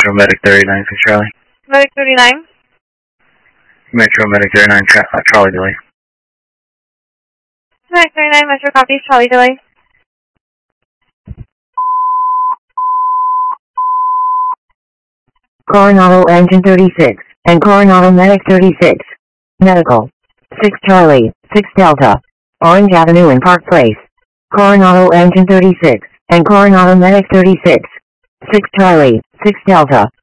Metro Medic 39 for Charlie. Medic 39. Metro Medic 39, Charlie delay. Medic 39, Metro copies, Charlie delay. Coronado Engine 36, and Coronado Medic 36. Medical. 6 Charlie, 6 Delta. Orange Avenue in Park Place. Coronado Engine 36, and Coronado Medic 36. 6 Charlie, 6 Delta.